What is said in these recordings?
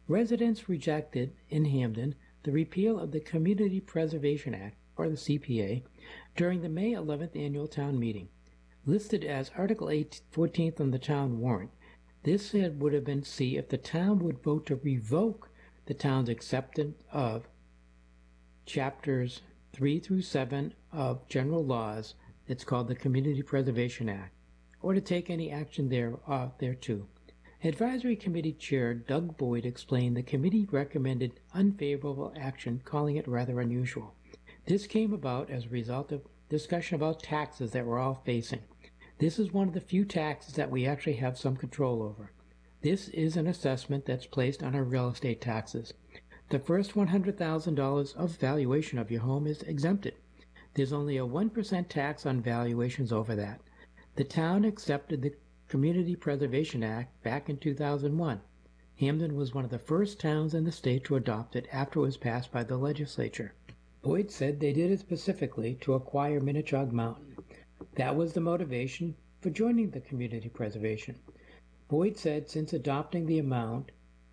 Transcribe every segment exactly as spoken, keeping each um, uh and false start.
Residents rejected in Hampden the repeal of the Community Preservation Act, or the C P A, during the May eleventh annual town meeting. Listed as Article fourteenth on the town warrant, this would have been C if the town would vote to revoke the town's acceptance of chapters three through seven of general laws. It's called the Community Preservation Act, or to take any action there uh, thereto. Advisory Committee Chair Doug Boyd explained the committee recommended unfavorable action, calling it rather unusual. This came about as a result of discussion about taxes that we're all facing. This is one of the few taxes that we actually have some control over. This is an assessment that's placed on our real estate taxes. The first one hundred thousand dollars of valuation of your home is exempted. There's only a one percent tax on valuations over that. The town accepted the Community Preservation Act back in two thousand one. Hampden was one of the first towns in the state to adopt it after it was passed by the legislature. Boyd said they did it specifically to acquire Minichog Mountain. That was the motivation for joining the community preservation. Boyd said since adopting the amount,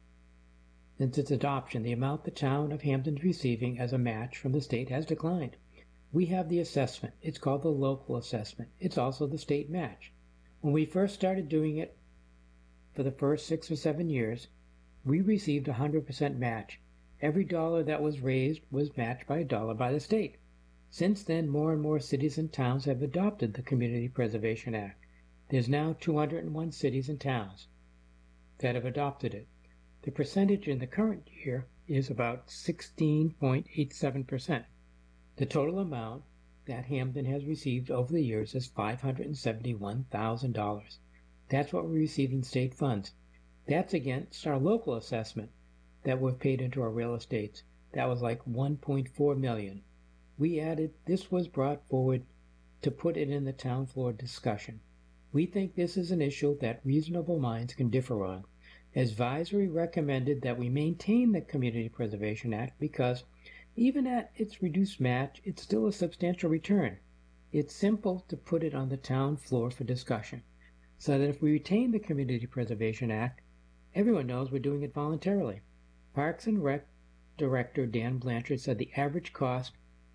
since its adoption, the amount the town of Hampden is receiving as a match from the state has declined. We have the assessment. It's called the local assessment. It's also the state match. When we first started doing it for the first six or seven years, we received a one hundred percent match. Every dollar that was raised was matched by a dollar by the state. Since then, more and more cities and towns have adopted the Community Preservation Act. There's now two hundred one cities and towns that have adopted it. The percentage in the current year is about sixteen point eight seven percent. The total amount that Hampden has received over the years is five hundred seventy-one thousand dollars. That's what we received in state funds. That's against our local assessment that we've paid into our real estates. That was like one point four million dollars. We added, this was brought forward to put it in the town floor discussion. We think this is an issue that reasonable minds can differ on. Advisory recommended that we maintain the Community Preservation Act because even at its reduced match, it's still a substantial return. It's simple to put it on the town floor for discussion, so that if we retain the Community Preservation Act, everyone knows we're doing it voluntarily. Parks and Rec Director Dan Blanchard said the average cost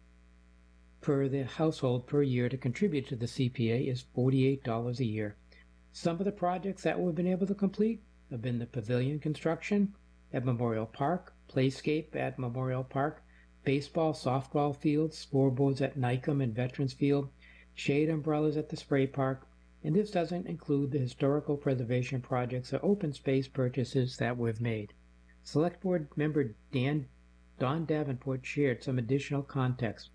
per the household per year to contribute to the C P A is forty-eight dollars a year. Some of the projects that we've been able to complete have been the pavilion construction at Memorial Park, Playscape at Memorial Park, baseball, softball fields, scoreboards at Nycombe and Veterans Field, shade umbrellas at the Spray Park, and this doesn't include the historical preservation projects or open space purchases that we've made. Select Board member Dan, Don Davenport shared some additional context.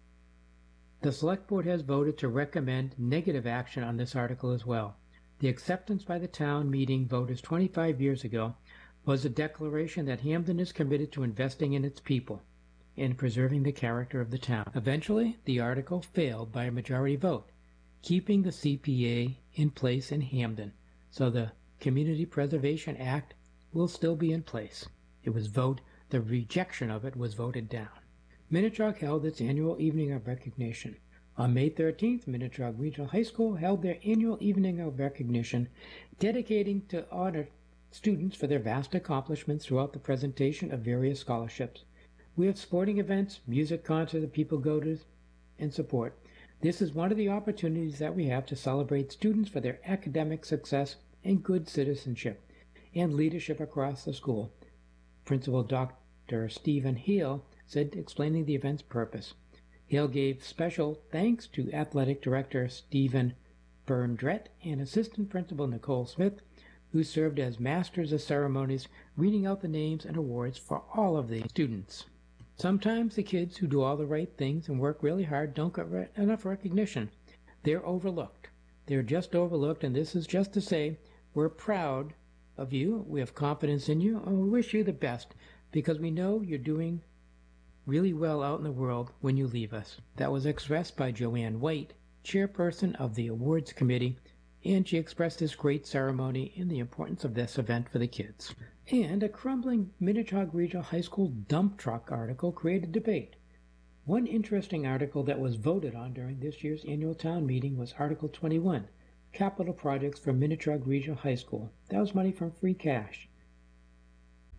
The Select Board has voted to recommend negative action on this article as well. The acceptance by the town meeting voters twenty-five years ago was a declaration that Hampden is committed to investing in its people and preserving the character of the town. Eventually, the article failed by a majority vote, keeping the C P A in place in Hampden, so the Community Preservation Act will still be in place. It was vote, the rejection of it was voted down. Minichog held its annual Evening of Recognition. On May thirteenth, Minichog Regional High School held their annual Evening of Recognition, dedicating to honor students for their vast accomplishments throughout the presentation of various scholarships. We have sporting events, music concerts that people go to and support. This is one of the opportunities that we have to celebrate students for their academic success and good citizenship and leadership across the school. Principal Doctor Stephen Hale said, explaining the event's purpose. Hale gave special thanks to Athletic Director Stephen Berndret and Assistant Principal Nicole Smith, who served as Masters of Ceremonies, reading out the names and awards for all of the students. Sometimes the kids who do all the right things and work really hard don't get re- enough recognition. They're overlooked. They're just overlooked, and this is just to say we're proud of you, we have confidence in you, and we wish you the best because we know you're doing really well out in the world when you leave us. That was expressed by Joanne White, chairperson of the awards committee, and she expressed this great ceremony and the importance of this event for the kids. And a crumbling Minichog Regional High School dump truck article created debate. One interesting article that was voted on during this year's annual town meeting was Article twenty-one, Capital Projects for Minichog Regional High School. That was money from free cash.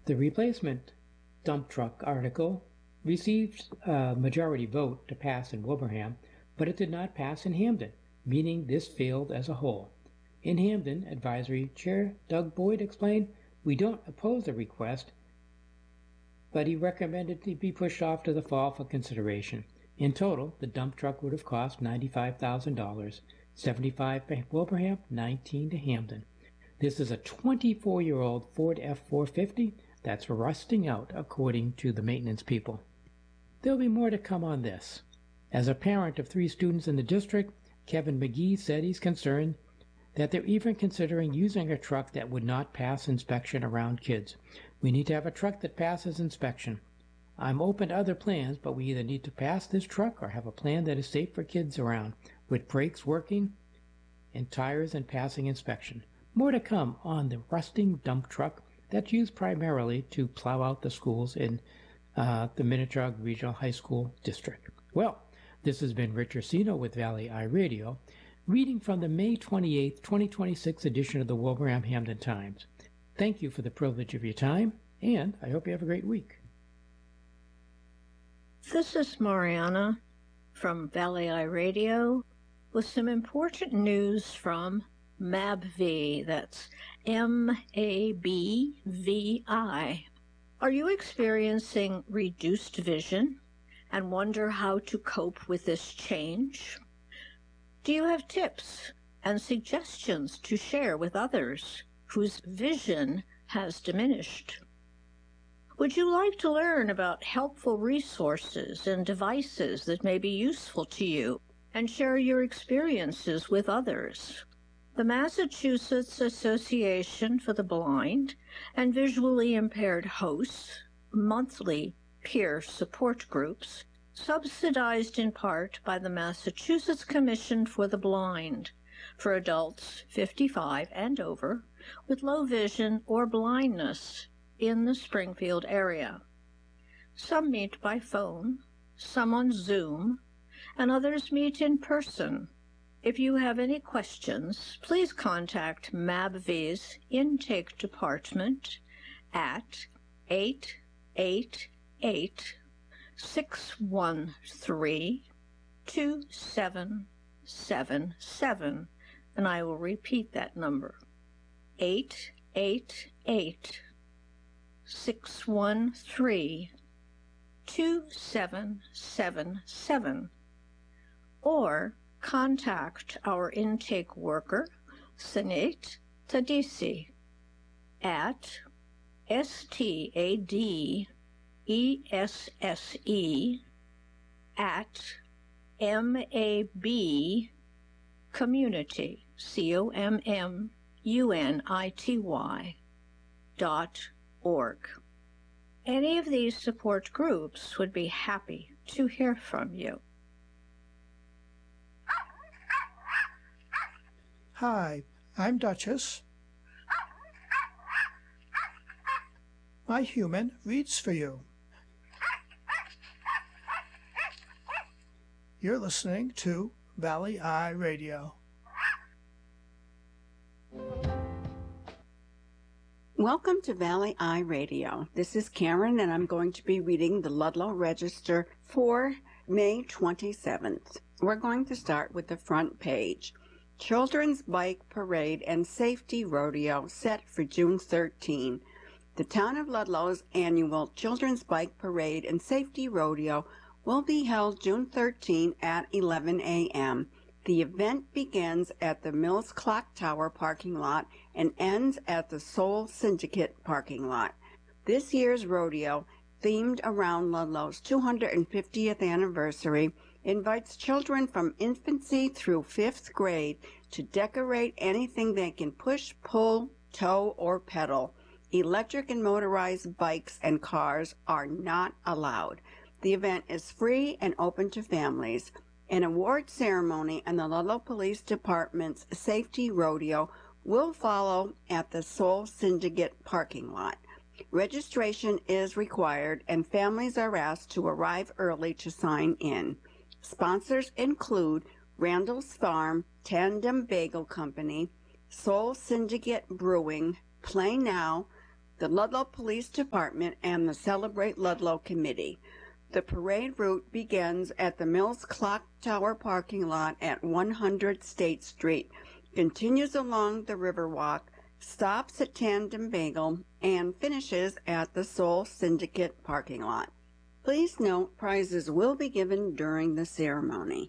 The replacement dump truck article received a majority vote to pass in Wilbraham, but it did not pass in Hampden, meaning this failed as a whole. In Hampden, Advisory Chair Doug Boyd explained, "We don't oppose the request, but he recommended it be pushed off to the fall for consideration. In total, the dump truck would have cost ninety-five thousand dollars, seventy-five thousand dollars to Wilbraham, nineteen thousand dollars to Hampden. This is a twenty-four-year-old Ford F four fifty that's rusting out, according to the maintenance people." There'll be more to come on this. As a parent of three students in the district, Kevin McGee said he's concerned that they're even considering using a truck that would not pass inspection around kids. "We need to have a truck that passes inspection. I'm open to other plans, but we either need to pass this truck or have a plan that is safe for kids around, with brakes working and tires and passing inspection." More to come on the rusting dump truck that's used primarily to plow out the schools in uh, the Minnetrog Regional High School District. Well, this has been Rich Ursino with Valley Eye Radio, reading from the May twenty-eighth, twenty twenty-six edition of the Wilbraham Hampden Times. Thank you for the privilege of your time, and I hope you have a great week. This is Mariana from Valley Eye Radio with some important news from M A B V. That's M A B V I. Are you experiencing reduced vision and wonder how to cope with this change? Do you have tips and suggestions to share with others whose vision has diminished? Would you like to learn about helpful resources and devices that may be useful to you and share your experiences with others? The Massachusetts Association for the Blind and Visually Impaired hosts monthly peer support groups, subsidized in part by the Massachusetts Commission for the Blind, for adults fifty-five and over with low vision or blindness in the Springfield area. Some meet by phone, some on Zoom, and others meet in person. If you have any questions, please contact M A B V's Intake Department at eight eight eight, six one three, two seven seven seven, and I will repeat that number, eight eight eight, six one three, two seven seven seven, or contact our intake worker, Sanate Tadisi, at S T A D E S S E at M A B Community, C O M M U N I T Y, dot org. Any of these support groups would be happy to hear from you. Hi, I'm Duchess. My human reads for you. You're listening to Valley Eye Radio. Welcome to Valley Eye Radio. This is Karen, and I'm going to be reading the Ludlow Register for May twenty-seventh. We're going to start with the front page. Children's Bike Parade and Safety Rodeo set for June thirteenth. The Town of Ludlow's annual Children's Bike Parade and Safety Rodeo will be held June thirteenth at eleven a m The event begins at the Mills Clock Tower parking lot and ends at the Soul Syndicate parking lot. This year's rodeo, themed around Ludlow's two hundred fiftieth anniversary, invites children from infancy through fifth grade to decorate anything they can push, pull, tow, or pedal. Electric and motorized bikes and cars are not allowed. The event is free and open to families. An award ceremony and the Ludlow Police Department's safety rodeo will follow at the Soul Syndicate parking lot. Registration is required and families are asked to arrive early to sign in. Sponsors include Randall's Farm, Tandem Bagel Company, Soul Syndicate Brewing, Play Now, the Ludlow Police Department, and the Celebrate Ludlow Committee. The parade route begins at the Mills Clock Tower parking lot at one hundred State Street, continues along the Riverwalk, stops at Tandem Bagel, and finishes at the Soul Syndicate parking lot. Please note prizes will be given during the ceremony.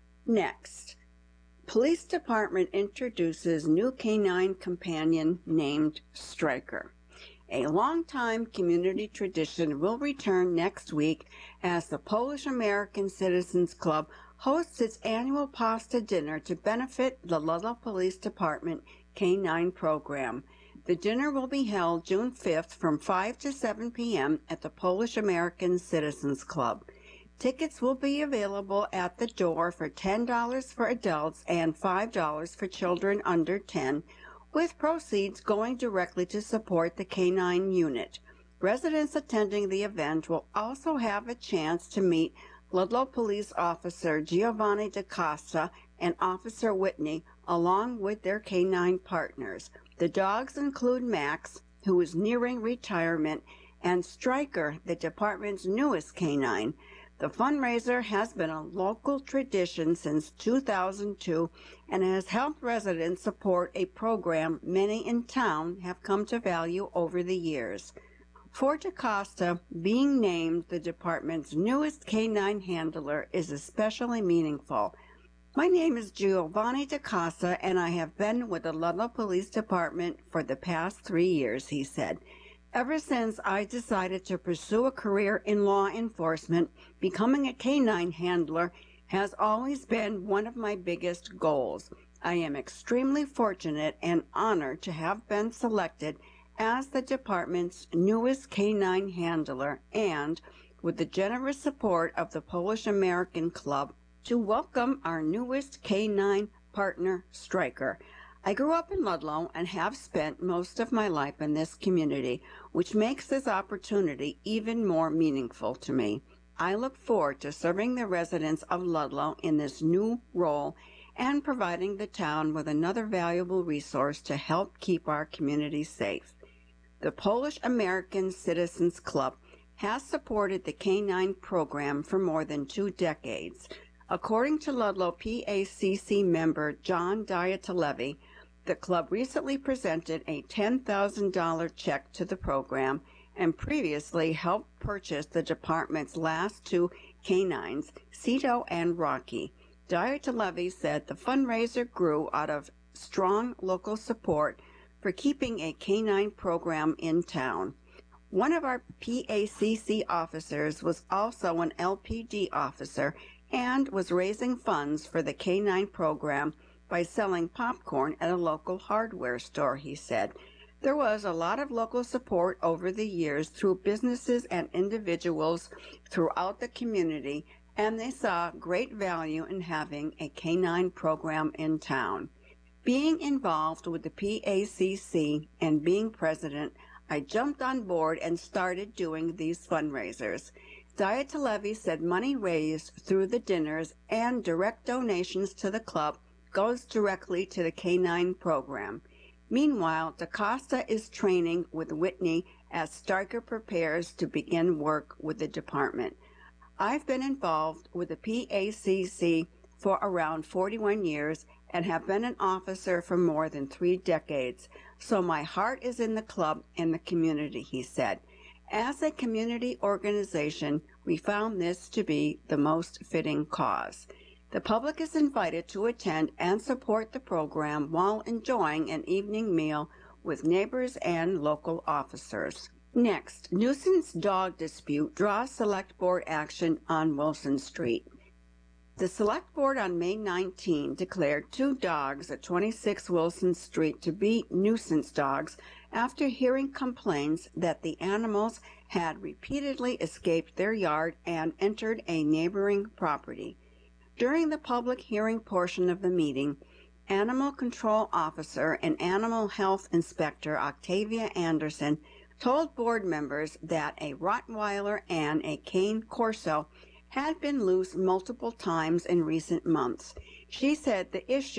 Next, Police Department introduces new canine companion named Striker. A longtime community tradition will return next week as the Polish American Citizens Club hosts its annual pasta dinner to benefit the Ludlow Police Department Canine program. The dinner will be held June fifth from five to seven p.m. at the Polish American Citizens Club. Tickets will be available at the door for ten dollars for adults and five dollars for children under ten, with proceeds going directly to support the canine unit. Residents attending the event will also have a chance to meet Ludlow Police Officer Giovanni DaCosta and Officer Whitney, along with their canine partners. The dogs include Max, who is nearing retirement, and Striker, the department's newest canine. The fundraiser has been a local tradition since two thousand two and has helped residents support a program many in town have come to value over the years. For DaCosta, being named the department's newest canine handler is especially meaningful. My name is Giovanni DaCosta, and I have been with the Ludlow Police Department for the past three years, he said. Ever since I decided to pursue a career in law enforcement, becoming a canine handler has always been one of my biggest goals. I am extremely fortunate and honored to have been selected as the department's newest canine handler and, with the generous support of the Polish American Club, to welcome our newest canine partner, Striker. I grew up in Ludlow and have spent most of my life in this community, which makes this opportunity even more meaningful to me. I look forward to serving the residents of Ludlow in this new role and providing the town with another valuable resource to help keep our community safe. The Polish American Citizens Club has supported the canine program for more than two decades. According to Ludlow P A C C member John Diatalevi, the club recently presented a ten thousand dollars check to the program and previously helped purchase the department's last two canines, Cito and Rocky. Diatalevi said the fundraiser grew out of strong local support for keeping a canine program in town. One of our P A C C officers was also an L P D officer and was raising funds for the canine program by selling popcorn at a local hardware store, he said. There was a lot of local support over the years through businesses and individuals throughout the community, and they saw great value in having a canine program in town. Being involved with the P A C C and being president, I jumped on board and started doing these fundraisers. Diatalevi said money raised through the dinners and direct donations to the club goes directly to the canine program. Meanwhile, DaCosta is training with Whitney as Striker prepares to begin work with the department. I've been involved with the P A C C for around forty-one years and have been an officer for more than three decades, so my heart is in the club and the community, he said. As a community organization, we found this to be the most fitting cause. The public is invited to attend and support the program while enjoying an evening meal with neighbors and local officers. Next, nuisance dog dispute draws select board action on Wilson Street. The select board on May nineteenth declared two dogs at twenty-six Wilson Street to be nuisance dogs after hearing complaints that the animals had repeatedly escaped their yard and entered a neighboring property. During the public hearing portion of the meeting, Animal Control Officer and Animal Health Inspector Octavia Anderson told board members that a Rottweiler and a Cane Corso had been loose multiple times in recent months. She said the issue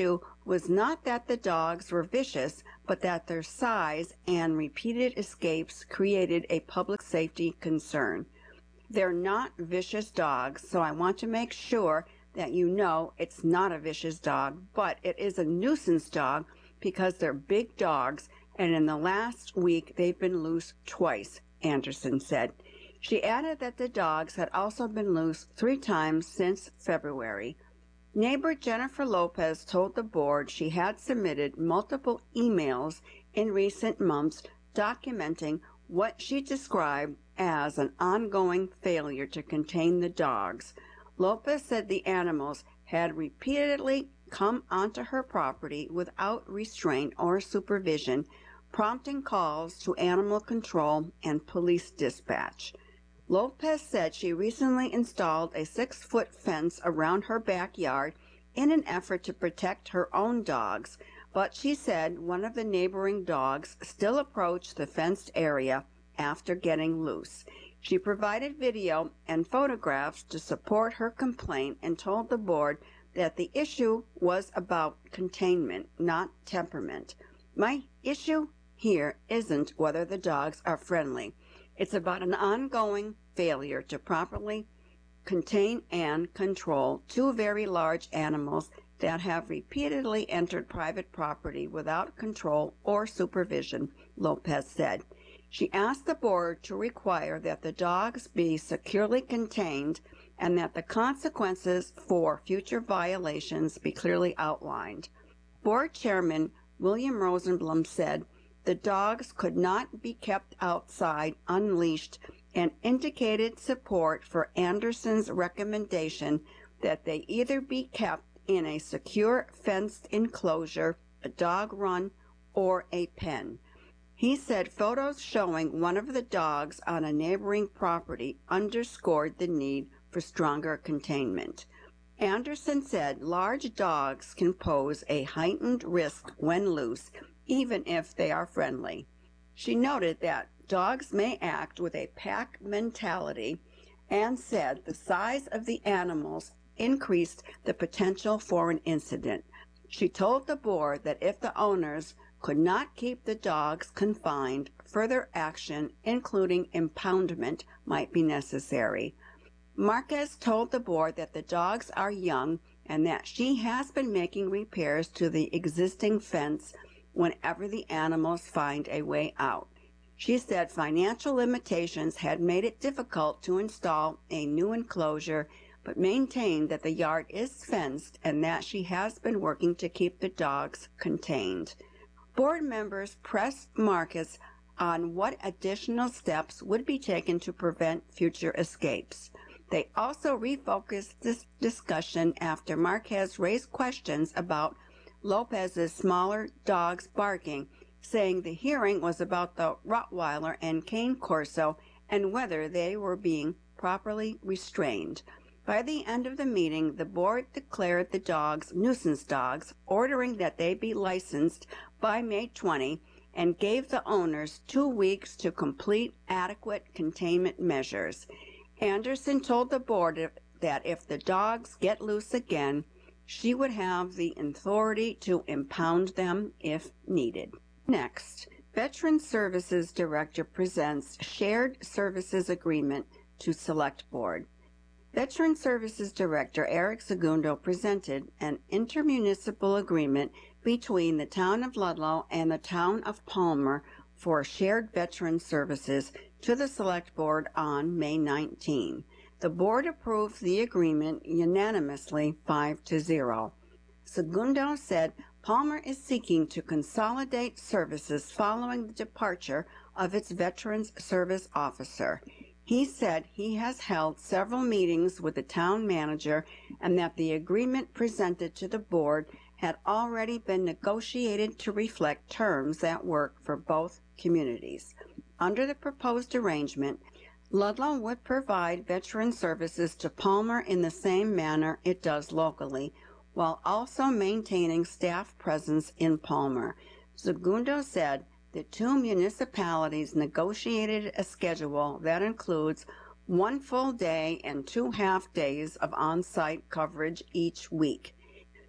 was not that the dogs were vicious, but that their size and repeated escapes created a public safety concern. They're not vicious dogs, so I want to make sure that you know it's not a vicious dog, but it is a nuisance dog because they're big dogs, and in the last week they've been loose twice, Anderson said. She added that the dogs had also been loose three times since February. Neighbor Jennifer Lopez told the board she had submitted multiple emails in recent months documenting what she described as an ongoing failure to contain the dogs. Lopez said the animals had repeatedly come onto her property without restraint or supervision, prompting calls to animal control and police dispatch. Lopez said she recently installed a six-foot fence around her backyard in an effort to protect her own dogs, but she said one of the neighboring dogs still approached the fenced area after getting loose. She provided video and photographs to support her complaint and told the board that the issue was about containment, not temperament. My issue here isn't whether the dogs are friendly. It's about an ongoing failure to properly contain and control two very large animals that have repeatedly entered private property without control or supervision, Lopez said. She asked the board to require that the dogs be securely contained and that the consequences for future violations be clearly outlined. Board Chairman William Rosenblum said the dogs could not be kept outside unleashed and indicated support for Anderson's recommendation that they either be kept in a secure fenced enclosure, a dog run, or a pen. He said photos showing one of the dogs on a neighboring property underscored the need for stronger containment. Anderson said large dogs can pose a heightened risk when loose, even if they are friendly. She noted that dogs may act with a pack mentality and said the size of the animals increased the potential for an incident. She told the board that if the owners could not keep the dogs confined, further action, including impoundment, might be necessary. Marquez told the board that the dogs are young and that she has been making repairs to the existing fence whenever the animals find a way out. She said financial limitations had made it difficult to install a new enclosure, but maintained that the yard is fenced and that she has been working to keep the dogs contained. Board members pressed Marquez on what additional steps would be taken to prevent future escapes. They also refocused this discussion after Marquez raised questions about Lopez's smaller dogs barking, saying the hearing was about the Rottweiler and Cane Corso and whether they were being properly restrained. By the end of the meeting, the board declared the dogs nuisance dogs, ordering that they be licensed by May twentieth, and gave the owners two weeks to complete adequate containment measures. Anderson told the board that if the dogs get loose again, she would have the authority to impound them if needed. Next, Veteran Services Director presents Shared Services Agreement to Select Board. Veteran Services Director Eric Segundo presented an intermunicipal agreement between the Town of Ludlow and the Town of Palmer for shared veteran services to the Select Board on May nineteenth. The board approved the agreement unanimously five to zero. Segundo said Palmer is seeking to consolidate services following the departure of its Veterans Service Officer. He said he has held several meetings with the town manager and that the agreement presented to the board had already been negotiated to reflect terms that work for both communities. Under the proposed arrangement, Ludlow would provide veteran services to Palmer in the same manner it does locally, while also maintaining staff presence in Palmer. Segundo said the two municipalities negotiated a schedule that includes one full day and two half days of on-site coverage each week.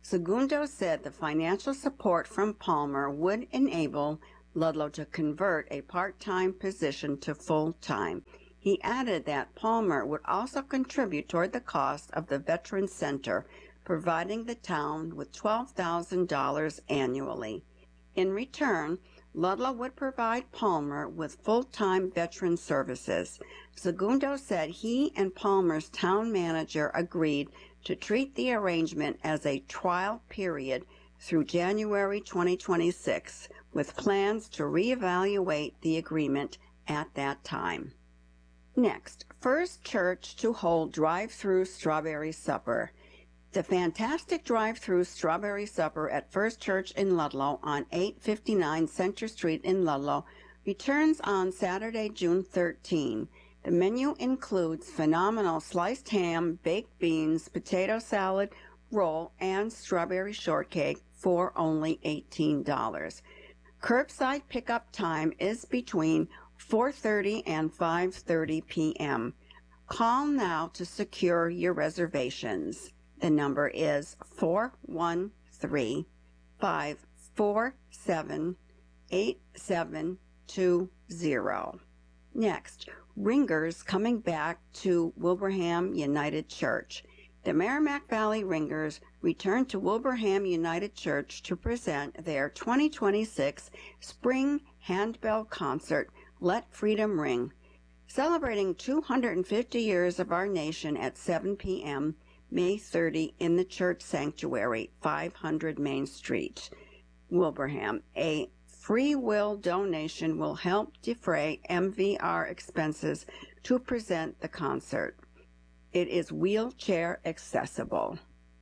Segundo said the financial support from Palmer would enable Ludlow to convert a part-time position to full-time. He added that Palmer would also contribute toward the cost of the Veterans Center, providing the town with twelve thousand dollars annually. In return, Ludlow would provide Palmer with full-time veteran services. Segundo said he and Palmer's town manager agreed to treat the arrangement as a trial period through January twenty twenty-six, with plans to reevaluate the agreement at that time. Next, First Church to hold drive-through strawberry supper. The fantastic drive-through strawberry supper at First Church in Ludlow on eight fifty-nine Center Street in Ludlow returns on Saturday, June thirteenth. The menu includes phenomenal sliced ham, baked beans, potato salad, roll, and strawberry shortcake for only eighteen dollars. Curbside pickup time is between four thirty and five thirty p.m. Call now to secure your reservations. The number is four one three, five four seven, eight seven two zero. Next, Ringers coming back to Wilbraham United Church. The Merrimack Valley Ringers return to Wilbraham United Church to present their twenty twenty-six Spring Handbell Concert, Let Freedom Ring, celebrating two hundred fifty years of our nation at seven p.m. May thirtieth in the church sanctuary, five hundred Main Street, Wilbraham. A free will donation will help defray M V R expenses to present the concert. It is wheelchair accessible.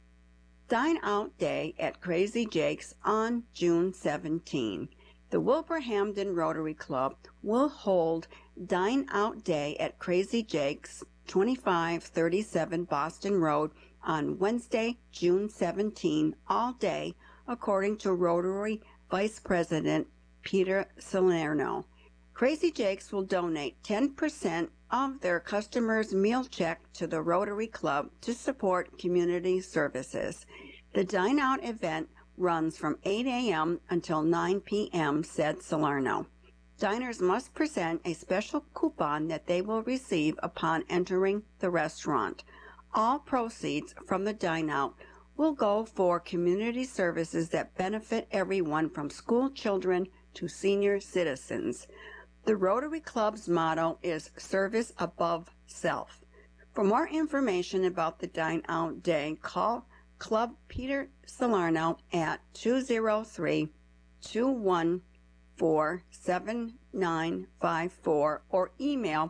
Dine Out Day at Crazy Jake's on June seventeenth. The Wilbrahamden Rotary Club will hold Dine Out Day at Crazy Jake's, twenty-five thirty-seven Boston Road, on Wednesday, June seventeenth, all day, according to Rotary Vice President Peter Salerno. Crazy Jake's will donate ten percent of their customers' meal check to the Rotary Club to support community services. The Dine Out event runs from eight a.m. until nine p.m., said Salerno. Diners must present a special coupon that they will receive upon entering the restaurant. All proceeds from the Dine Out will go for community services that benefit everyone from school children to senior citizens. The Rotary Club's motto is Service Above Self. For more information about the Dine Out Day, call Club Peter Salerno at two oh three, two one four, seven nine five four or email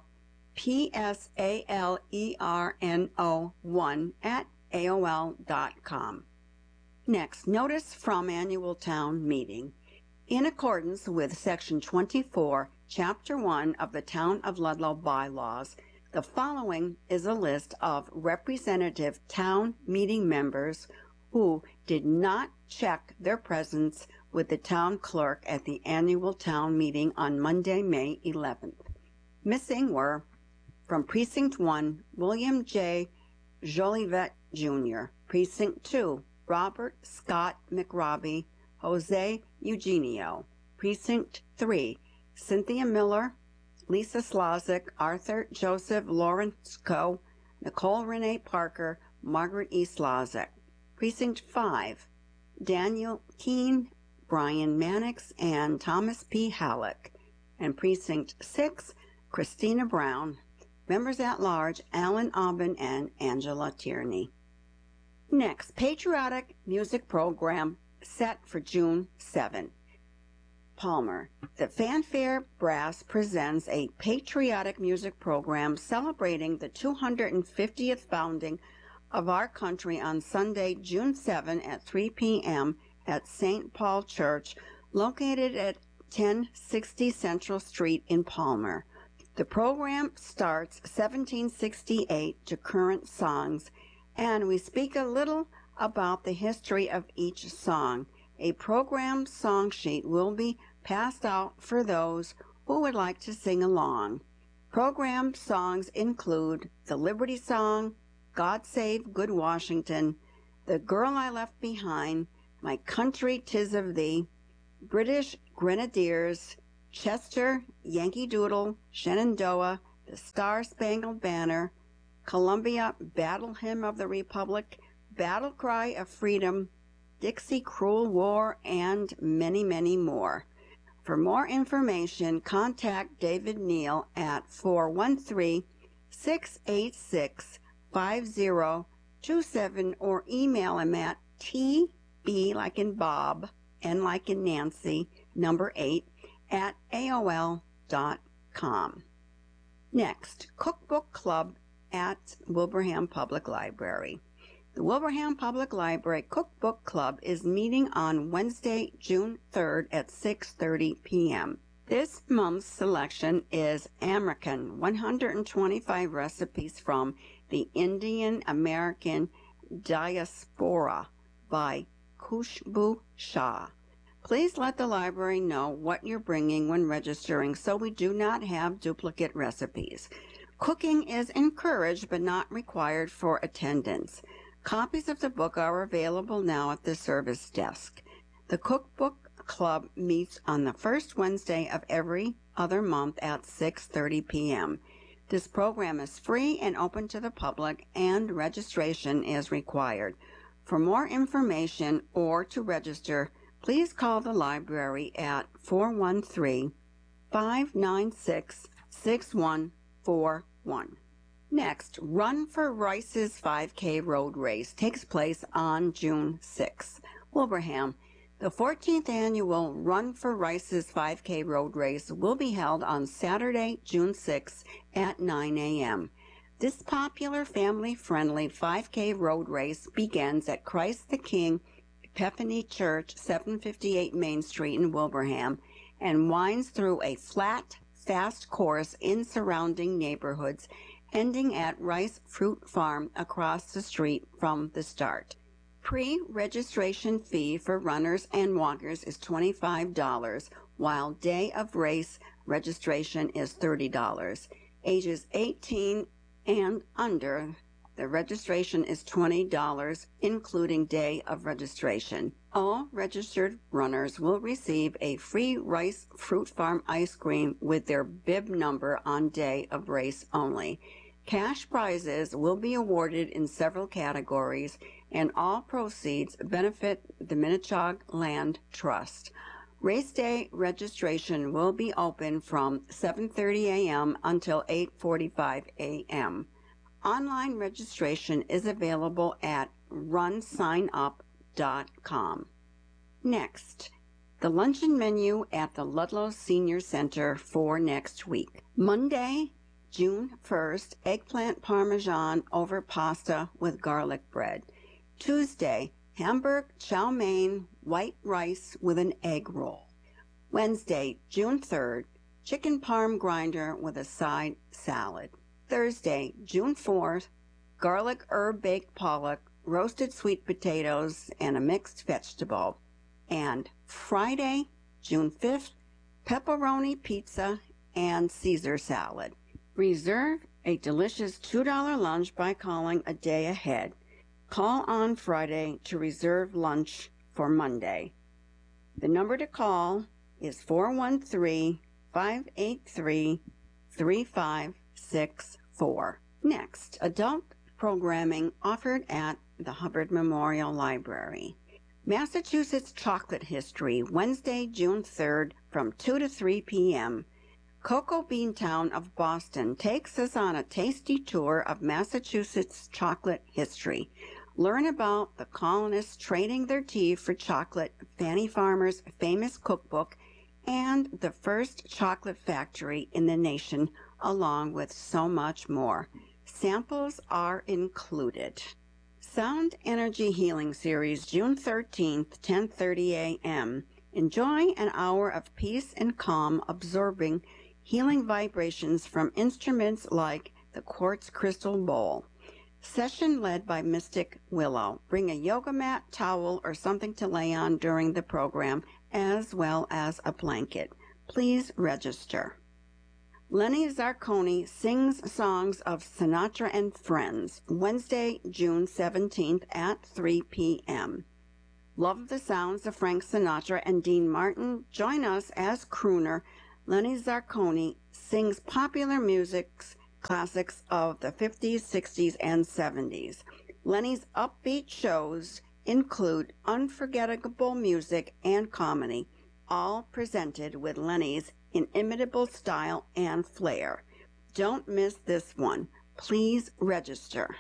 psalerno one at A O L dot com. Next, notice from Annual Town Meeting. In accordance with Section twenty-four, Chapter one of the Town of Ludlow Bylaws, the following is a list of representative town meeting members who did not check their presence with the town clerk at the annual town meeting on Monday, May eleventh. Missing were, from Precinct one, William J. Jolivet, Junior Precinct two, Robert Scott McRobbie, Jose Eugenio. Precinct three, Cynthia Miller, Lisa Slazik, Arthur Joseph Lawrensko, Nicole Renee Parker, Margaret E. Slazik. Precinct five, Daniel Keene, Brian Mannix, and Thomas P. Halleck. And Precinct six, Christina Brown. Members at large, Alan Aubin and Angela Tierney. Next, patriotic music program set for June seventh. Palmer. The Fanfare Brass presents a patriotic music program celebrating the two hundred fiftieth founding of our country on Sunday, June seventh at three p.m. at Saint Paul Church, located at ten sixty Central Street in Palmer. The program starts seventeen sixty-eight to current songs, and we speak a little about the history of each song. A program song sheet will be passed out for those who would like to sing along. Program songs include the Liberty Song, God Save Good Washington, The Girl I Left Behind, My Country 'Tis of Thee, British Grenadiers, Chester, Yankee Doodle, Shenandoah, The Star-Spangled Banner, Columbia, Battle Hymn of the Republic, Battle Cry of Freedom, Dixie Cruel War, and many, many more. For more information, contact David Neal at four one three, six eight six, five zero two seven or email him at T B like in Bob, N like in Nancy, number eight, at A O L dot com. Next, Cookbook Club at Wilbraham Public Library. The Wilbraham Public Library Cookbook Club is meeting on Wednesday, June third at six thirty p.m. This month's selection is American one hundred twenty-five Recipes from the Indian American Diaspora by Khushbu Shah. Please let the library know what you're bringing when registering so we do not have duplicate recipes. Cooking is encouraged but not required for attendance. Copies of the book are available now at the service desk. The Cookbook Club meets on the first Wednesday of every other month at six thirty p.m. This program is free and open to the public, and registration is required. For more information or to register, please call the library at four one three, five nine six, six one four one. Next, Run for Rice's five K Road Race takes place on June sixth. Wilbraham. The fourteenth annual Run for Rice's five K Road Race will be held on Saturday, June sixth at nine a.m. This popular family-friendly five K road race begins at Christ the King Epiphany Church, seven fifty-eight Main Street in Wilbraham, and winds through a flat, fast course in surrounding neighborhoods, ending at Rice Fruit Farm across the street from the start. Pre-registration fee for runners and walkers is twenty-five dollars, while day of race registration is thirty dollars. Ages eighteen and under, the registration is twenty dollars, including day of registration. All registered runners will receive a free Rice Fruit Farm ice cream with their bib number on day of race only. Cash prizes will be awarded in several categories, and all proceeds benefit the Minnechaug Land Trust. Race day registration will be open from seven thirty a.m. until eight forty-five a.m. Online registration is available at run sign up dot com. Next, the luncheon menu at the Ludlow Senior Center for next week. Monday, June first, eggplant parmesan over pasta with garlic bread. Tuesday, Hamburg chow mein, white rice with an egg roll. Wednesday, June third, chicken parm grinder with a side salad. Thursday, June fourth, garlic herb baked pollock, roasted sweet potatoes, and a mixed vegetable. And Friday, June fifth, pepperoni pizza and Caesar salad. Reserve a delicious two dollar lunch by calling a day ahead. Call on Friday to reserve lunch for Monday. The number to call is four one three, five eight three, three five six four. Next, adult programming offered at the Hubbard Memorial Library. Massachusetts Chocolate History, Wednesday, June third from two to three p.m. Cocoa Bean Town of Boston takes us on a tasty tour of Massachusetts chocolate history. Learn about the colonists trading their tea for chocolate, Fannie Farmer's famous cookbook, and the first chocolate factory in the nation, along with so much more. Samples are included. Sound Energy Healing Series, June thirteenth, ten thirty a.m. Enjoy an hour of peace and calm, absorbing healing vibrations from instruments like the Quartz Crystal Bowl. Session led by Mystic Willow. Bring a yoga mat, towel, or something to lay on during the program, as well as a blanket. Please register. Lenny Zarconi sings songs of Sinatra and Friends, Wednesday, June seventeenth at three p.m. Love the sounds of Frank Sinatra and Dean Martin? Join us as crooner Lenny Zarconi sings popular music's classics of the fifties, sixties, and seventies. Lenny's upbeat shows include unforgettable music and comedy, all presented with Lenny's inimitable style and flair. Don't miss this one. Please register.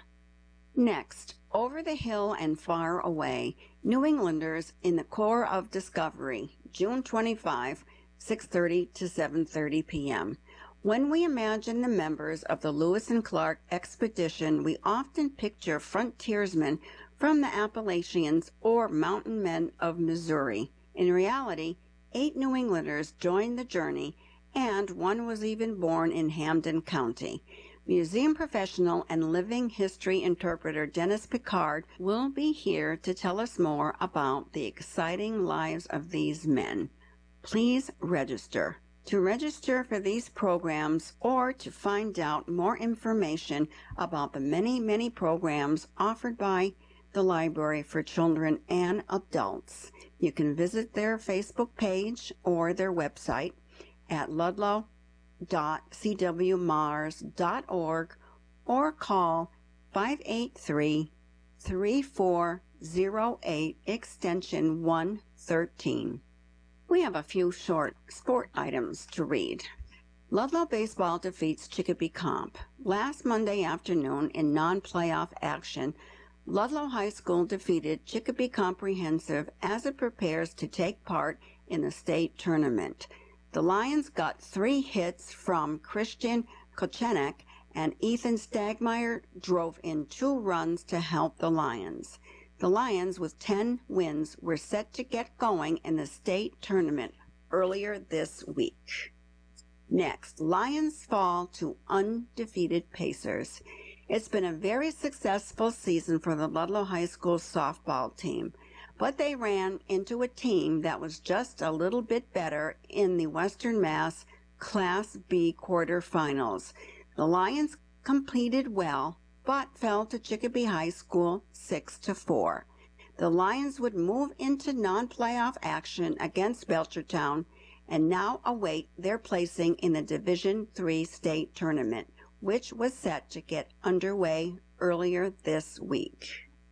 Next, Over the Hill and Far Away, New Englanders in the Core of Discovery, June twenty-fifth, six thirty to seven thirty p.m. When we imagine the members of the Lewis and Clark expedition, we often picture frontiersmen from the Appalachians or mountain men of Missouri. In reality, eight New Englanders joined the journey, and one was even born in Hampden County. Museum professional and living history interpreter Dennis Picard will be here to tell us more about the exciting lives of these men. Please register. To register for these programs or to find out more information about the many, many programs offered by the Library for Children and Adults, you can visit their Facebook page or their website at ludlow dot c w mars dot org or call five eight three, three four zero eight extension one thirteen. We have a few short sport items to read. Ludlow Baseball defeats Chicopee Comp. Last Monday afternoon in non-playoff action, Ludlow High School defeated Chicopee Comprehensive as it prepares to take part in the state tournament. The Lions got three hits from Christian Kochenek, and Ethan Stagmeyer drove in two runs to help the Lions. The Lions, with ten wins, were set to get going in the state tournament earlier this week. Next, Lions fall to undefeated Pacers. It's been a very successful season for the Ludlow High School softball team, but they ran into a team that was just a little bit better in the Western Mass Class B quarterfinals. The Lions competed well, but fell to Chicopee High School six to four. The Lions would move into non-playoff action against Belchertown and now await their placing in the Division three state tournament, which was set to get underway earlier this week.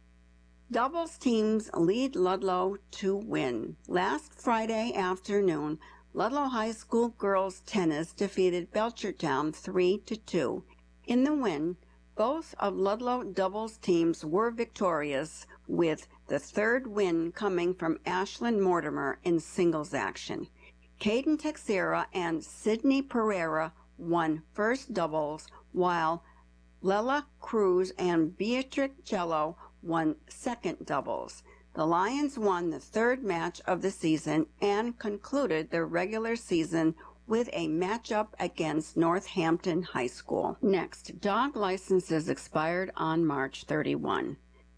Doubles teams lead Ludlow to win. Last Friday afternoon, Ludlow High School girls tennis defeated Belchertown three to two. In the win, both of Ludlow doubles teams were victorious, with the third win coming from Ashlyn Mortimer in singles action. Caden Texera and Sydney Pereira won first doubles, while Lela Cruz and Beatrix Cello won second doubles. The Lions won the third match of the season and concluded their regular season with a matchup against Northampton High School. Next, dog licenses expired on March thirty-first.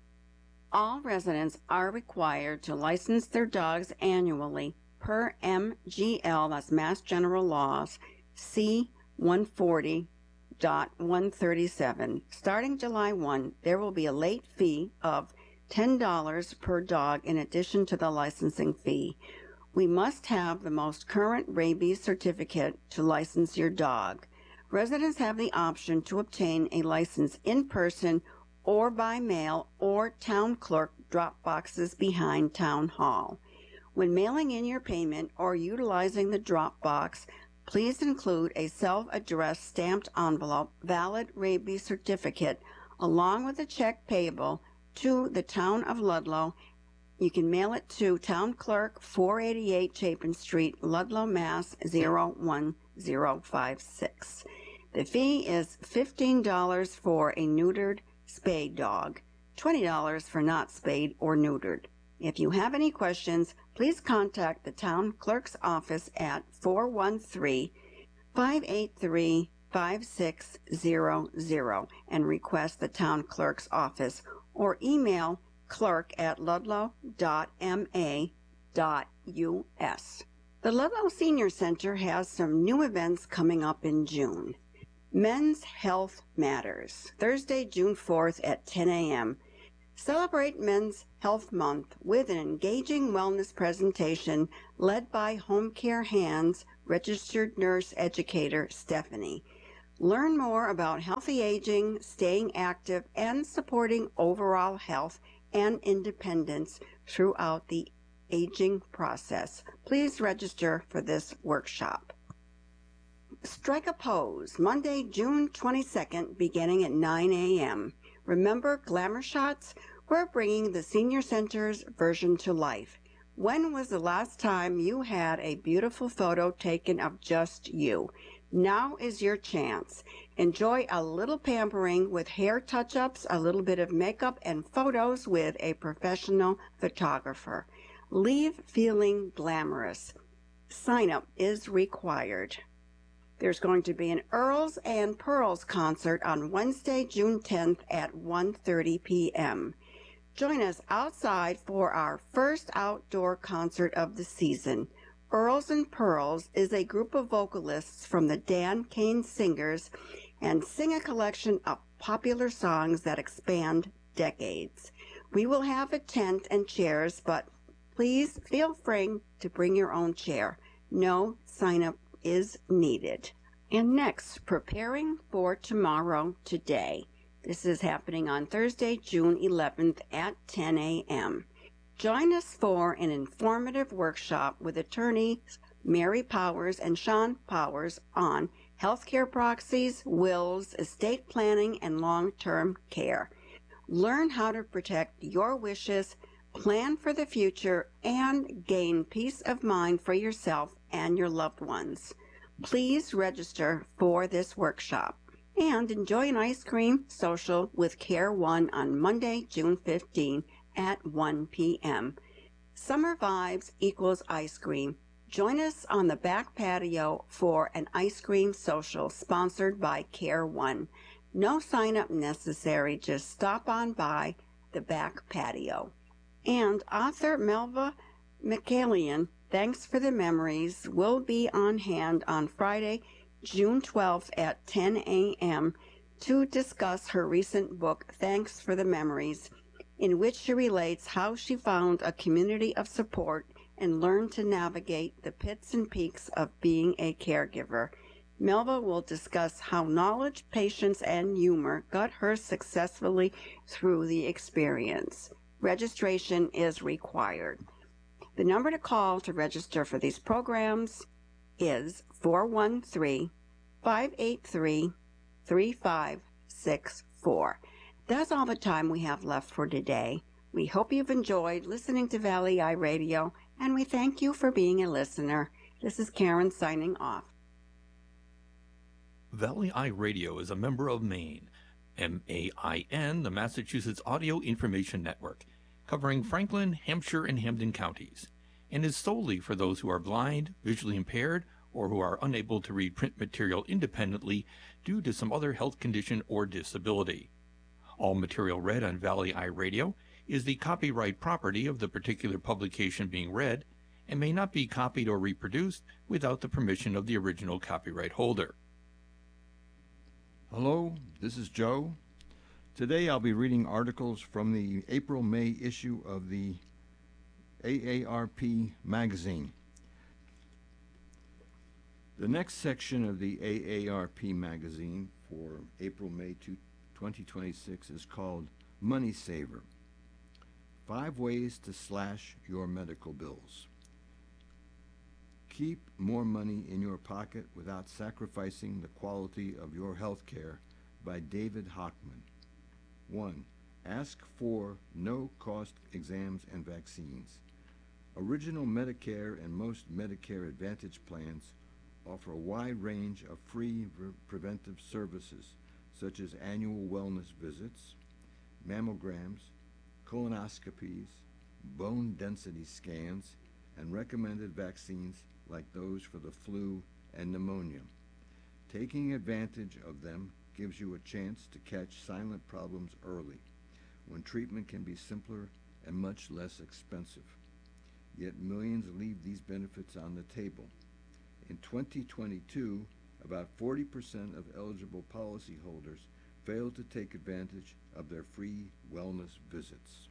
All residents are required to license their dogs annually per M G L, that's Mass General Laws, C one forty point one thirty-seven. Starting July first, there will be a late fee of ten dollars per dog in addition to the licensing fee. We must have the most current rabies certificate to license your dog. Residents have the option to obtain a license in person or by mail or town clerk drop boxes behind Town Hall. When mailing in your payment or utilizing the drop box, please include a self-addressed stamped envelope, valid rabies certificate, along with a check payable to the Town of Ludlow. You can mail it to Town Clerk, four eighty-eight Chapin Street, Ludlow, Mass. zero one zero five six. The fee is fifteen dollars for a neutered spayed dog, twenty dollars for not spayed or neutered. If you have any questions, please contact the Town Clerk's office at four one three, five eight three, five six zero zero and request the Town Clerk's office, or email clerk at ludlow dot m a dot u s. The Ludlow Senior Center has some new events coming up in June. Men's Health Matters, Thursday, June fourth at ten a.m. Celebrate Men's Health Month with an engaging wellness presentation led by Home Care Hands registered nurse educator Stephanie. Learn more about healthy aging, staying active, and supporting overall health and independence throughout the aging process. Please register for this workshop. Strike a Pose, Monday, June twenty-second, beginning at nine a.m. Remember Glamour Shots? We're bringing the Senior Center's version to life. When was the last time you had a beautiful photo taken of just you? Now is your chance. Enjoy a little pampering with hair touch-ups, a little bit of makeup, and photos with a professional photographer. Leave feeling glamorous. Sign-up is required. There's going to be an Earls and Pearls concert on Wednesday, June tenth at one thirty p.m. Join us outside for our first outdoor concert of the season. Earls and Pearls is a group of vocalists from the Dan Kane Singers and sing a collection of popular songs that expand decades. We will have a tent and chairs, but please feel free to bring your own chair. No sign-up is needed. And next, preparing for tomorrow today. This is happening on Thursday, June eleventh at ten a.m. Join us for an informative workshop with attorneys Mary Powers and Sean Powers on healthcare proxies, wills, estate planning, and long-term care. Learn how to protect your wishes, plan for the future, and gain peace of mind for yourself and your loved ones. Please register for this workshop and enjoy an ice cream social with Care One on Monday, June fifteenth at one p.m. Summer vibes equals ice cream. Join us on the back patio for an ice cream social sponsored by Care One. No sign-up necessary, just stop on by the back patio. And author Melva McCallion, Thanks for the Memories, will be on hand on Friday, June twelfth at ten a.m. to discuss her recent book, Thanks for the Memories, in which she relates how she found a community of support and learned to navigate the pits and peaks of being a caregiver. Melva will discuss how knowledge, patience, and humor got her successfully through the experience. Registration is required. The number to call to register for these programs is four one three, five eight three, three five six four. That's all the time we have left for today. We hope you've enjoyed listening to Valley Eye Radio, and we thank you for being a listener. This is Karen signing off. Valley Eye Radio is a member of MAIN, M A I N, the Massachusetts Audio Information Network, covering Franklin, Hampshire, and Hampden counties, and is solely for those who are blind, visually impaired, or who are unable to read print material independently due to some other health condition or disability. All material read on Valley Eye Radio is the copyright property of the particular publication being read and may not be copied or reproduced without the permission of the original copyright holder. Hello, this is Joe. Today I'll be reading articles from the April-May issue of the A A R P magazine. The next section of the A A R P magazine for April-May twenty twenty-six is called Money Saver. Five ways to slash your medical bills. Keep more money in your pocket without sacrificing the quality of your health care by David Hockman. One, ask for no-cost exams and vaccines. Original Medicare and most Medicare Advantage plans offer a wide range of free preventive services such as annual wellness visits, mammograms, colonoscopies, bone density scans, and recommended vaccines like those for the flu and pneumonia. Taking advantage of them gives you a chance to catch silent problems early, when treatment can be simpler and much less expensive. yet millions leave these benefits on the table. In twenty twenty-two, about forty percent of eligible policyholders failed to take advantage of their free wellness visits.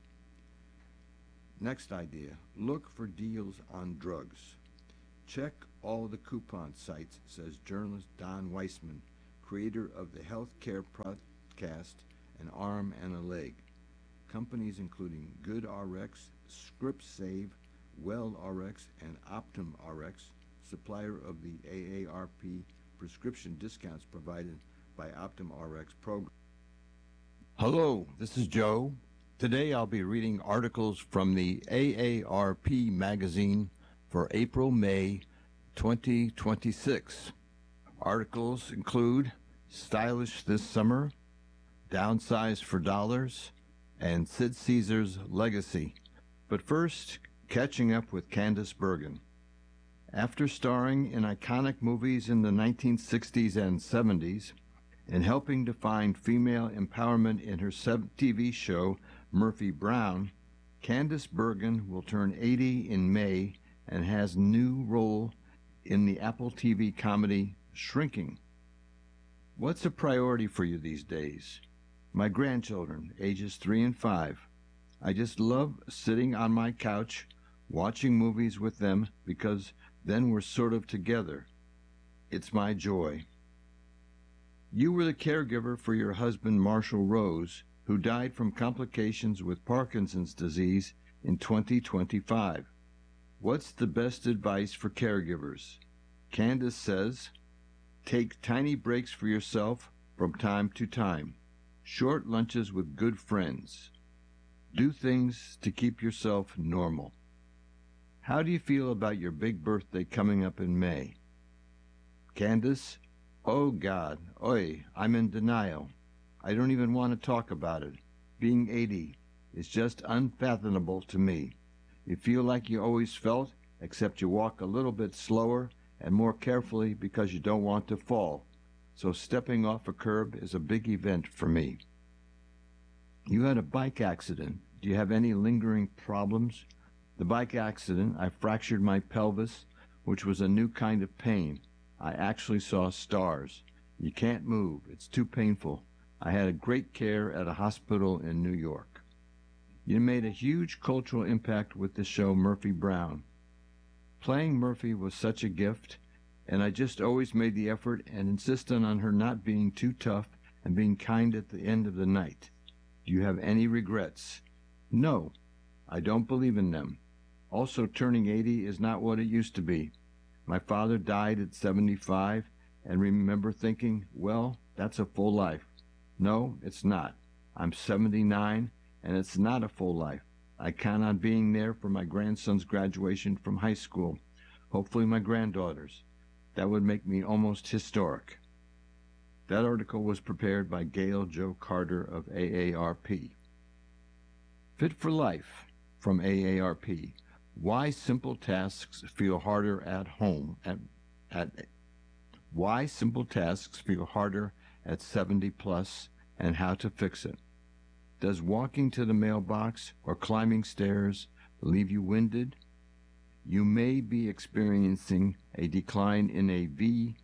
Next idea, look for deals on drugs. Check all the coupon sites, says journalist Don Weissman, creator of the Healthcare Podcast, An Arm and a Leg. Companies including GoodRx, ScriptSave, WellRx, and OptumRx, supplier of the A A R P prescription discounts provided by OptumRx program. Hello, this is Joe. Today I'll be reading articles from the A A R P magazine for April-May twenty twenty-six. Articles include Stylish This Summer, Downsize for Dollars, and Sid Caesar's Legacy. But first, catching up with Candice Bergen. After starring in iconic movies in the nineteen sixties and seventies, and helping to find female empowerment in her T V show Murphy Brown, Candice Bergen will turn eighty in May and has a new role in the Apple T V comedy Shrinking. What's a priority for you these days? My grandchildren, ages three and five. I just love sitting on my couch, watching movies with them because then we're sort of together. It's my joy. You were the caregiver for your husband, Marshall Rose, who died from complications with Parkinson's disease in twenty twenty-five. What's the best advice for caregivers? Candice says, take tiny breaks for yourself from time to time. Short lunches with good friends. Do things to keep yourself normal. How do you feel about your big birthday coming up in May? Candice, oh God, oi, I'm in denial. I don't even want to talk about it. Being eighty is just unfathomable to me. You feel like you always felt, except you walk a little bit slower and more carefully because you don't want to fall. So stepping off a curb is a big event for me. You had a bike accident. Do you have any lingering problems? The bike accident, I fractured my pelvis, which was a new kind of pain. I actually saw stars. You can't move. It's too painful. I had a great care at a hospital in New York. You made a huge cultural impact with the show Murphy Brown. Playing Murphy was such a gift, and I just always made the effort and insisted on her not being too tough and being kind at the end of the night. Do you have any regrets? No, I don't believe in them. Also, turning eighty is not what it used to be. My father died at seventy-five, and remember thinking, well, that's a full life. No, it's not. I'm seventy-nine, and it's not a full life. I count on being there for my grandson's graduation from high school, hopefully my granddaughter's. That would make me almost historic. That article was prepared by Gail Jo Carter of A A R P. Fit for Life from A A R P. Why simple tasks feel harder at home at, at why simple tasks feel harder at seventy plus and how to fix it. Does walking to the mailbox or climbing stairs leave you winded? You may be experiencing a decline in a V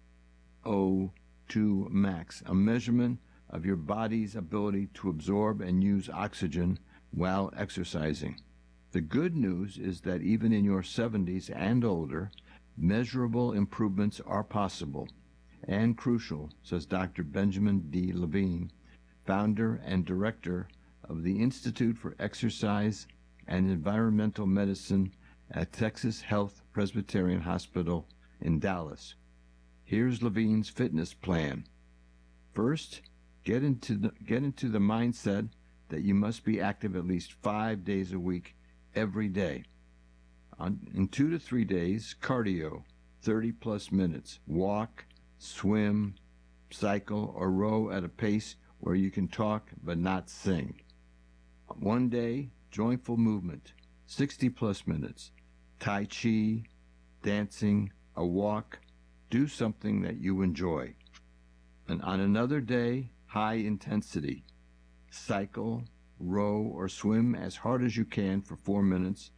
O two max, a measurement of your body's ability to absorb and use oxygen while exercising. The good news is that even in your seventies and older, measurable improvements are possible and crucial, says Doctor Benjamin D. Levine, founder and director of the Institute for Exercise and Environmental Medicine at Texas Health Presbyterian Hospital in Dallas. Here's Levine's fitness plan. First, get into the, get into the mindset that you must be active at least five days a week, every day. On, in two to three days, cardio, thirty plus minutes. Walk, swim, cycle, or row at a pace where you can talk but not sing. One day, joyful movement, sixty plus minutes. Tai Chi, dancing, a walk. Do something that you enjoy. And on another day, high intensity. Cycle, row, or swim as hard as you can for four minutes,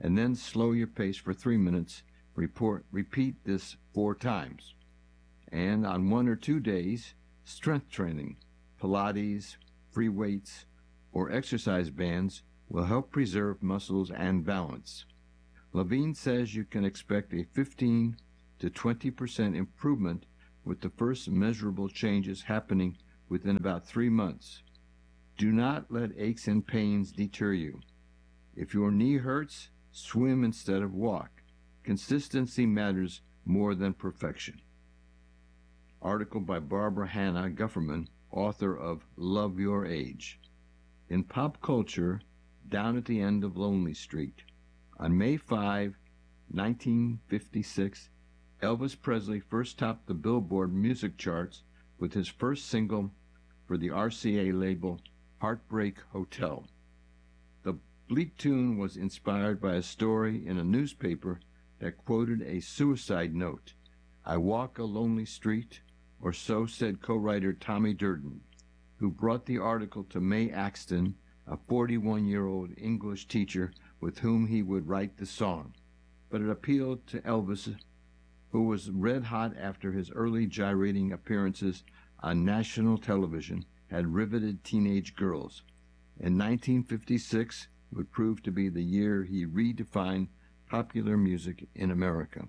and then slow your pace for three minutes. Report, repeat this four times. And on one or two days, strength training, Pilates, free weights, or exercise bands will help preserve muscles and balance. Levine says you can expect a fifteen to twenty percent improvement with the first measurable changes happening within about three months. Do not let aches and pains deter you. If your knee hurts, swim instead of walk. Consistency matters more than perfection. Article by Barbara Hannah Gufferman, author of Love Your Age. In pop culture, Down at the End of Lonely Street. On May fifth, nineteen fifty-six, Elvis Presley first topped the Billboard music charts with his first single for the R C A label, Heartbreak Hotel. The bleak tune was inspired by a story in a newspaper that quoted a suicide note. I walk a lonely street, or so said co-writer Tommy Durden, who brought the article to Mae Axton, a forty-one-year-old English teacher with whom he would write the song. But it appealed to Elvis, who was red hot after his early gyrating appearances on national television had riveted teenage girls. In nineteen fifty-six would prove to be the year he redefined popular music in America.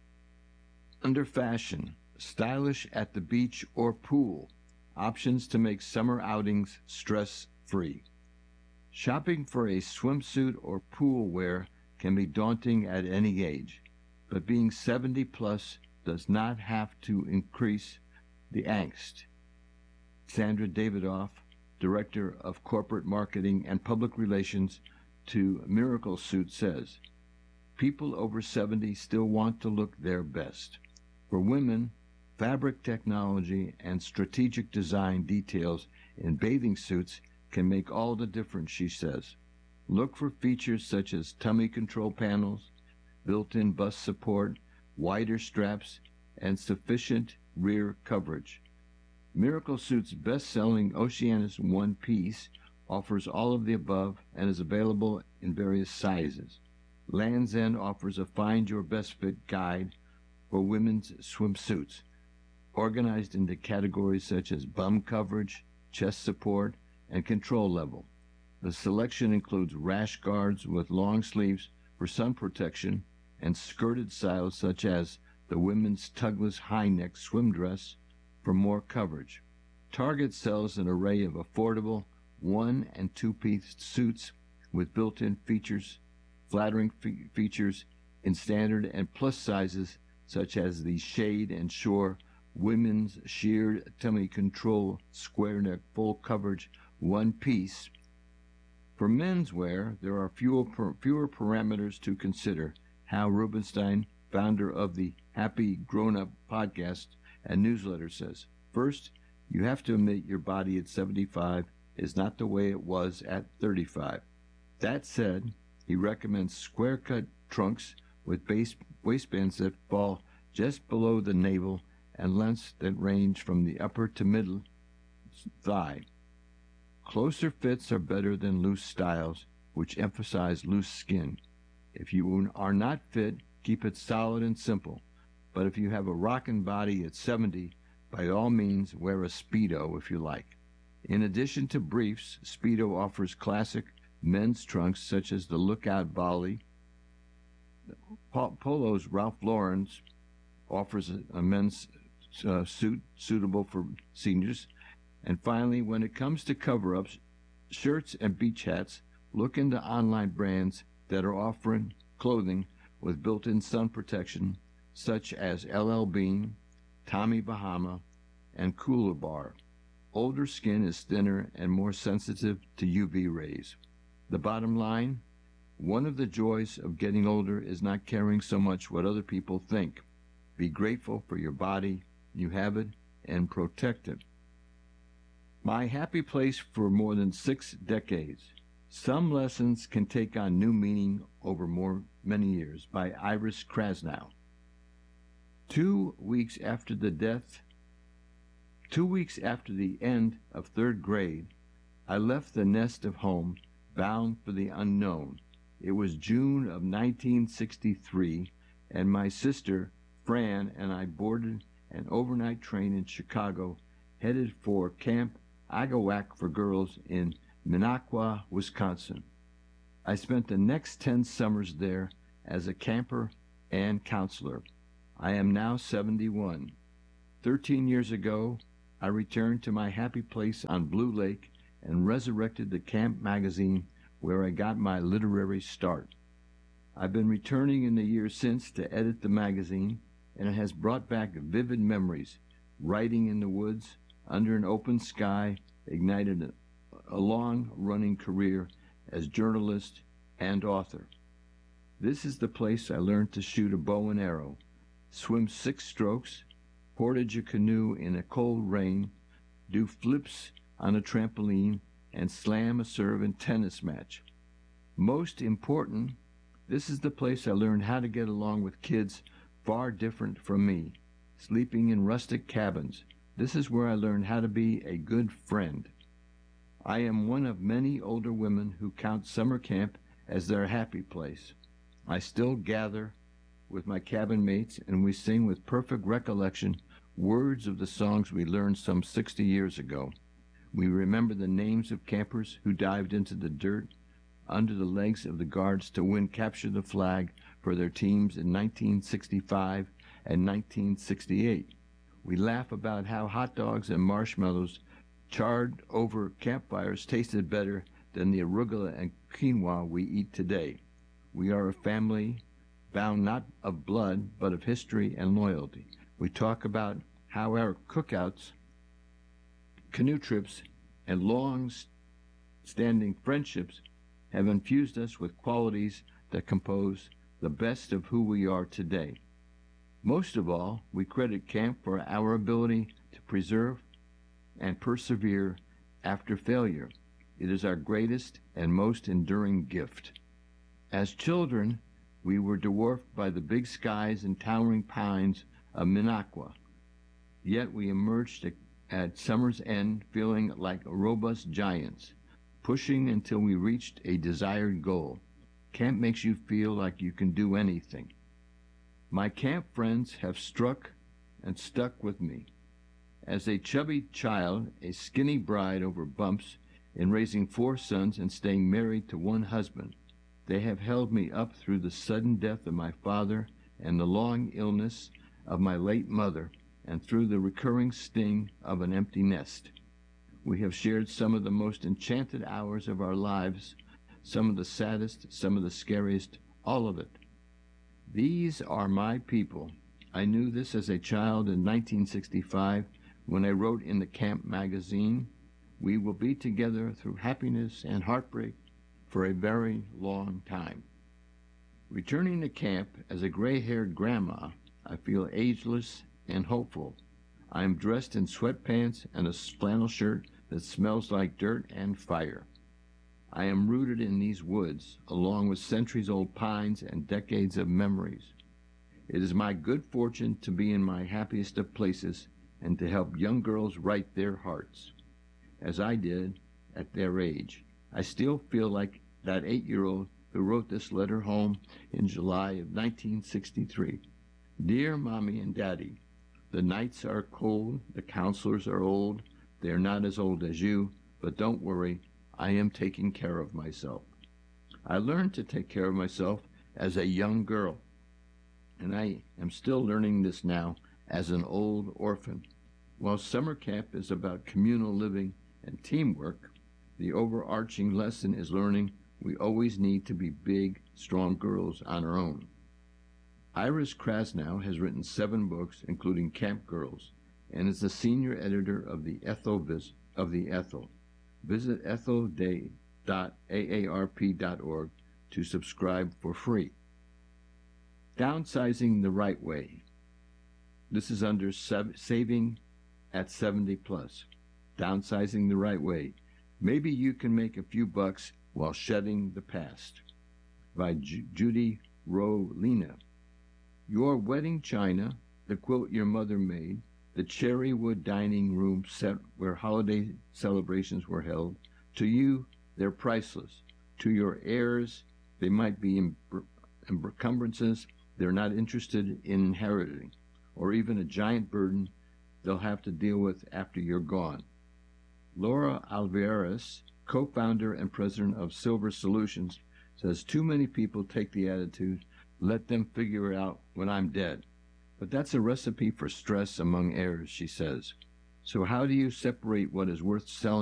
Under fashion, stylish at the beach or pool, options to make summer outings stress-free. Shopping for a swimsuit or pool wear can be daunting at any age, but being seventy plus does not have to increase the angst. Sandra Davidoff, Director of Corporate Marketing and Public Relations to Miracle Suit, says, people over seventy still want to look their best. For women, fabric technology and strategic design details in bathing suits can make all the difference, she says. Look for features such as tummy control panels, built-in bust support, wider straps, and sufficient rear coverage. Miracle Suit's best-selling Oceanus One Piece offers all of the above and is available in various sizes. Land's End offers a Find Your Best Fit guide for women's swimsuits, organized into categories such as bum coverage, chest support, and control level. The selection includes rash guards with long sleeves for sun protection and skirted styles such as the women's tugless high-neck swim dress for more coverage. Target sells an array of affordable one- and two-piece suits with built-in features, flattering fe- features in standard and plus sizes such as the Shade and Shore women's sheared tummy control square neck full coverage one piece. For menswear, there are fewer, per, fewer parameters to consider. Hal Rubenstein, founder of the Happy Grown Up podcast and newsletter, says, first, you have to admit your body at seventy-five is not the way it was at thirty-five. That said, he recommends square-cut trunks with base waistbands that fall just below the navel and lengths that range from the upper to middle thigh. Closer fits are better than loose styles, which emphasize loose skin. If you are not fit, keep it solid and simple. But if you have a rockin' body at seventy, by all means wear a Speedo if you like. In addition to briefs, Speedo offers classic men's trunks such as the Lookout Volley. Polo's Ralph Lauren's offers a, a men's uh, suit suitable for seniors. And finally, when it comes to cover-ups, shirts and beach hats, look into online brands that are offering clothing with built-in sun protection, such as L L Bean, Tommy Bahama, and Cooler Bar. Older skin is thinner and more sensitive to U V rays. The bottom line, one of the joys of getting older is not caring so much what other people think. Be grateful for your body, you have it, and protect it. My happy place for more than six decades. Some lessons can take on new meaning over more many years, by Iris Krasnow. Two weeks after the death, two weeks after the end of third grade, I left the nest of home, bound for the unknown, It was June of nineteen sixty-three, and my sister, Fran, and I boarded an overnight train in Chicago, headed for Camp Agawak for Girls in Minocqua, Wisconsin. I spent the next ten summers there as a camper and counselor. I am now seventy-one. Thirteen years ago, I returned to my happy place on Blue Lake and resurrected the Camp magazine where I got my literary start. I've been returning in the years since to edit the magazine, and it has brought back vivid memories. Writing in the woods, under an open sky, ignited a, a long-running career as journalist and author. This is the place I learned to shoot a bow and arrow, swim six strokes, portage a canoe in a cold rain, do flips on a trampoline, and slam a serve in tennis match. Most important, this is the place I learned how to get along with kids far different from me, sleeping in rustic cabins. This is where I learned how to be a good friend. I am one of many older women who count summer camp as their happy place. I still gather with my cabin mates, and we sing with perfect recollection words of the songs we learned some sixty years ago. We remember the names of campers who dived into the dirt under the legs of the guards to win Capture the Flag for their teams in nineteen sixty-five and nineteen sixty-eight. We laugh about how hot dogs and marshmallows charred over campfires tasted better than the arugula and quinoa we eat today. We are a family bound not of blood, but of history and loyalty. We talk about how our cookouts, canoe trips, and long-standing friendships have infused us with qualities that compose the best of who we are today. Most of all, we credit camp for our ability to preserve and persevere after failure. It is our greatest and most enduring gift. As children, we were dwarfed by the big skies and towering pines of Minocqua. Yet we emerged at summer's end feeling like robust giants, pushing until we reached a desired goal. Camp makes you feel like you can do anything. My camp friends have struck and stuck with me. As a chubby child, a skinny bride over bumps, in raising four sons and staying married to one husband, they have held me up through the sudden death of my father and the long illness of my late mother, and through the recurring sting of an empty nest. We have shared some of the most enchanted hours of our lives, some of the saddest, some of the scariest, all of it. These are my people. I knew this as a child in nineteen sixty-five when I wrote in the Camp magazine, "We will be together through happiness and heartbreak for a very long time." Returning to camp as a gray-haired grandma, I feel ageless and hopeful. I am dressed in sweatpants and a flannel shirt that smells like dirt and fire. I am rooted in these woods, along with centuries-old pines and decades of memories. It is my good fortune to be in my happiest of places and to help young girls write their hearts, as I did at their age. I still feel like that eight-year-old who wrote this letter home in July of nineteen sixty-three. Dear Mommy and Daddy, the nights are cold, the counselors are old. They are not as old as you, but don't worry, I am taking care of myself. I learned to take care of myself as a young girl, and I am still learning this now as an old orphan. While summer camp is about communal living and teamwork, the overarching lesson is learning we always need to be big, strong girls on our own. Iris Krasnow has written seven books, including Camp Girls, and is the senior editor of the Ethel. Vis- of the Ethel. Visit ethel day dot a a r p dot org to subscribe for free. Downsizing the Right Way. This is under sev- Saving at seventy plus. Downsizing the Right Way. Maybe you can make a few bucks while shedding the past. By Ju- Judy Rolina. Your wedding china, the quilt your mother made, the cherry wood dining room set where holiday celebrations were held, to you, they're priceless. To your heirs, They might be em- encumbrances they're not interested in inheriting, or even a giant burden they'll have to deal with after you're gone. Laura Alvarez, co-founder and president of Silver Solutions, says too many people take the attitude, let them figure it out when I'm dead. But that's a recipe for stress among heirs, she says. So how do you separate what is worth selling